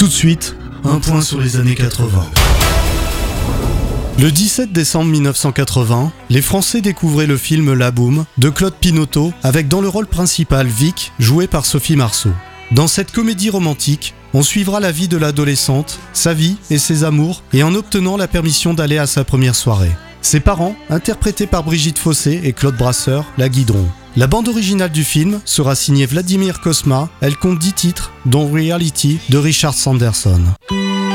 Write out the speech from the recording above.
Tout de suite, un point sur les années 80. Le 17 décembre 1980, les Français découvraient le film La Boum de Claude Pinoteau avec dans le rôle principal Vic, joué par Sophie Marceau. Dans cette comédie romantique, on suivra la vie de l'adolescente, sa vie et ses amours, et en obtenant la permission d'aller à sa première soirée. Ses parents, interprétés par Brigitte Fossé et Claude Brasseur, la guideront. La bande originale du film sera signée Vladimir Cosma, elle compte 10 titres, dont Reality de Richard Sanderson.